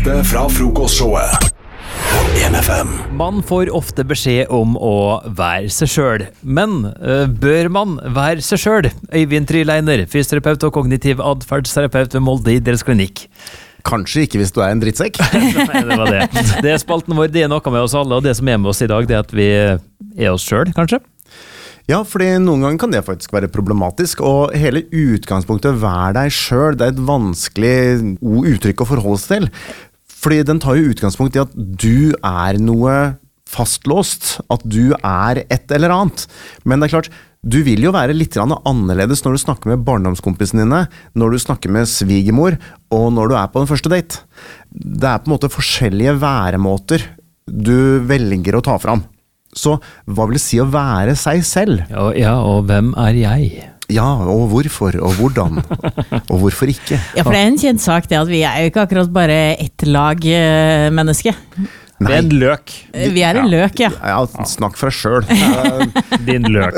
beste fra frokostshowet på 1FM. Man får ofte beskjed om å være seg selv, men bør man være seg selv? Øyvind Tryleiner, fysioterapeut og kognitiv adferdsterapeut ved Molde idrettsklinikk. Kanskje ikke hvis du er en drittsekk. Nei, det var det. Det er spalten vår, det er noe med oss alle, og det som er med oss i dag, det er at vi er oss selv, kanskje? Ja, fordi noen ganger kan det faktisk være problematisk, og hele utgangspunktet vær deg selv, det er et vanskelig uttrykk å forholde seg til. Fordi den tar jo utgangspunkt i at du er noe fastlåst, at du er et eller annet. Men det er klart, du vil jo være litt annerledes når du snakker med barndomskompisene dine, når du snakker med svigermor, og når du er på den første date. Det er på en måte forskjellige væremåter du velger å ta fram. Så hva vil det si å være seg selv? Ja, og hvem er jeg? Ja, og hvorfor, og hvordan, og hvorfor ikke? Ja, for det er en kjent sak det at vi er jo ikke akkurat bare ett lag menneske. Det er en løk. Vi er en løk, ja. Ja, snakk for deg selv. Din løk.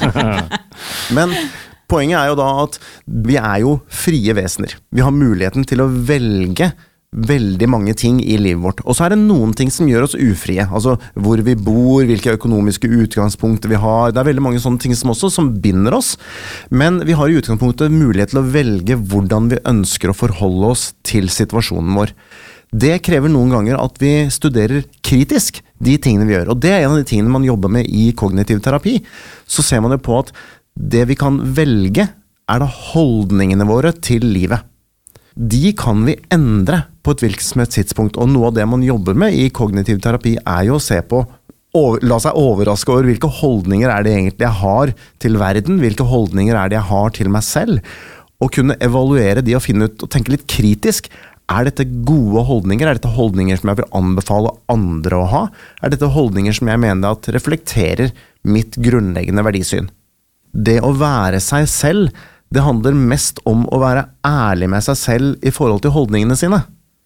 Men poenget er jo da at vi er jo frie vesener. Vi har muligheten til å velge veldig mange ting i livet vårt. Og så er det noen ting som gjør oss ufrie. Altså hvor vi bor, hvilke økonomiske utgangspunkter vi har. Det er veldig mange sånne ting som binder oss. Men vi har i utgangspunktet mulighet til å velge hvordan vi ønsker å forholde oss til situasjonen vår. Det krever noen ganger at vi studerer kritisk de tingene vi gjør. Og det er en av de tingene man jobber med i kognitiv terapi. Så ser man jo på at det vi kan velge er da holdningene våre til livet. De kan vi endre på et hvilket som helst tidspunkt, og noe av det man jobber med i kognitiv terapi er jo å se på, la seg overraske over hvilke holdninger er det egentlig jeg har til verden, hvilke holdninger er det jeg har til meg selv, og kunne evaluere de og finne ut og tenke litt kritisk. Er dette gode holdninger? Er dette holdninger som jeg vil anbefale andre å ha? Er dette holdninger som jeg mener at reflekterer mitt grunnleggende verdisyn? Det å være seg selv, det handler mest om å være ærlig med seg selv i forhold til holdningene sine.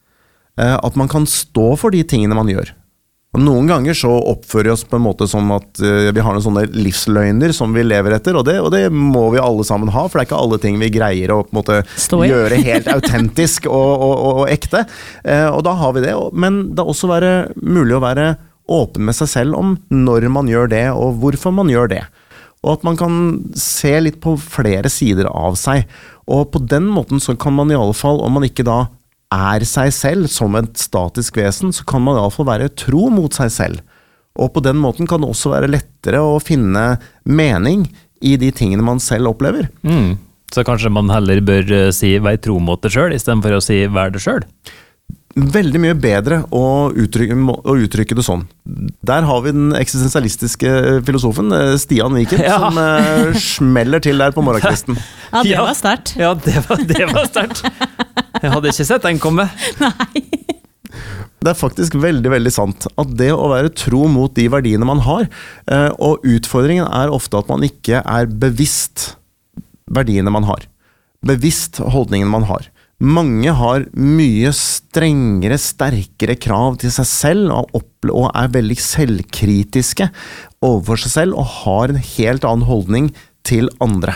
At man kan stå for de tingene man gjør. Og noen ganger så oppfører vi oss på en måte som at vi har noen sånne livsløgner som vi lever etter, og det må vi alle sammen ha, for det er ikke alle ting vi greier å på en måte gjøre helt autentisk og ekte. Og da har vi det, men det er også mulig å være åpen med seg selv om når man gjør det, og hvorfor man gjør det. Og at man kan se litt på flere sider av seg. Og på den måten så kan man i alle fall, om man ikke da er seg selv som et statisk vesen, så kan man i alle fall være tro mot seg selv. Og på den måten kan det også være lettere å finne mening i de tingene man selv opplever. Så kanskje man heller bør si vær tro mot det selv, i stedet for å si vær det selv? Veldig mye bedre å uttrykke det sånn. Der har vi den eksistensialistiske filosofen Stian Viken, som smeller til der på morgenkvisten. Ja, det var sterkt. Ja, det var sterkt. Jeg hadde ikke sett den komme. Nei. Det er faktisk veldig, veldig sant at det å være tro mot de verdiene man har, og utfordringen er ofte at man ikke er bevisst verdiene man har. Bevisst holdningen man har. Mange har mye strengere, sterkere krav til seg selv og er veldig selvkritiske overfor seg selv og har en helt annen holdning til andre.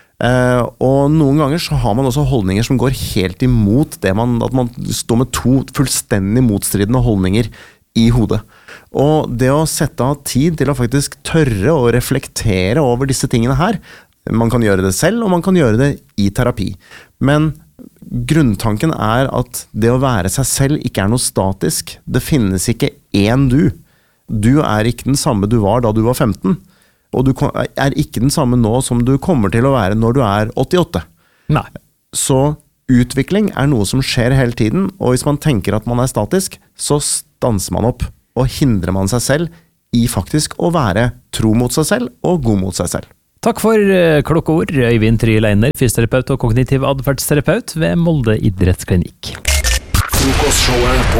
Og noen ganger så har man også holdninger som går helt imot det at man står med to fullstendig motstridende holdninger i hodet. Og det å sette av tid til å faktisk tørre å reflektere over disse tingene her, man kan gjøre det selv og man kan gjøre det i terapi. Men grunntanken er at det å være seg selv ikke er noe statisk. Det finnes ikke én du. Du er ikke den samme du var da du var 15, og du er ikke den samme nå som du kommer til å være når du er 88. Nei. Så utvikling er noe som skjer hele tiden, og hvis man tenker at man er statisk, så stanser man opp, og hindrer man seg selv i faktisk å være tro mot seg selv og god mot seg selv. Takk for klokke ord, Øyvind Tryleiner, fysioterapeut og kognitiv adferdsterapeut ved Molde idrettsklinikk. Frokostshowet på